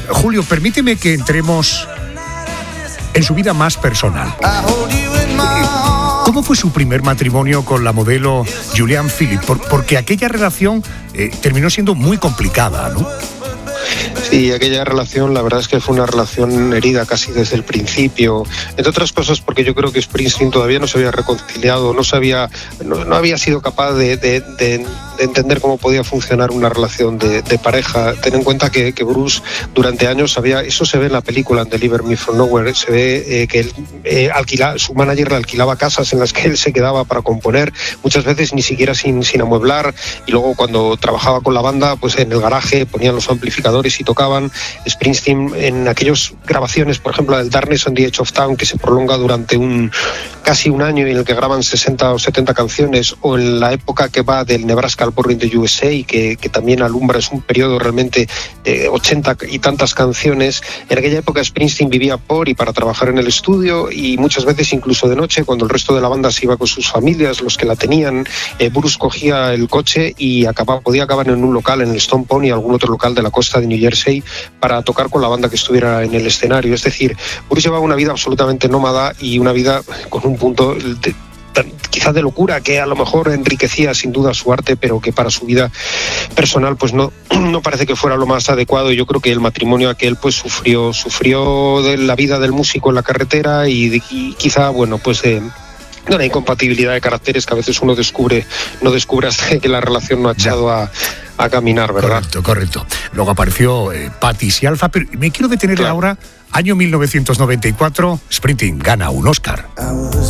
Julio, permíteme que entremos en su vida más personal. ¿Cómo fue su primer matrimonio con la modelo Julianne Phillips? Porque aquella relación terminó siendo muy complicada, ¿no? Sí, aquella relación, la verdad es que fue una relación herida casi desde el principio, entre otras cosas porque yo creo que Springsteen todavía no se había reconciliado, no había sido capaz de entender cómo podía funcionar una relación de pareja. Ten en cuenta que Bruce durante años eso se ve en la película Deliver Me From Nowhere, se ve que él su manager le alquilaba casas en las que él se quedaba para componer, muchas veces ni siquiera sin amueblar, y luego cuando trabajaba con la banda, pues en el garaje ponían los amplificadores y tocaban. Springsteen en aquellas grabaciones, por ejemplo, del Darkness on the Edge of Town, que se prolonga durante casi un año, en el que graban 60 o 70 canciones, o en la época que va del Nebraska al Born in the USA, que también alumbra, es un periodo realmente de 80 y tantas canciones. En aquella época Springsteen vivía por y para trabajar en el estudio, y muchas veces incluso de noche, cuando el resto de la banda se iba con sus familias, los que la tenían, Bruce cogía el coche y podía acabar en un local, en el Stone Pony, algún otro local de la costa de New Jersey, para tocar con la banda que estuviera en el escenario. Es decir, Bruce llevaba una vida absolutamente nómada y una vida con un punto quizás de locura, que a lo mejor enriquecía sin duda su arte, pero que para su vida personal pues no parece que fuera lo más adecuado. Y yo creo que el matrimonio aquel pues sufrió de la vida del músico en la carretera y quizá pues de una incompatibilidad de caracteres que a veces uno no descubre hasta que la relación no ha echado a caminar, ¿verdad? Correcto. Luego apareció Pattis y Alfa, pero me quiero detener ahora, año 1994, Springsteen gana un Oscar.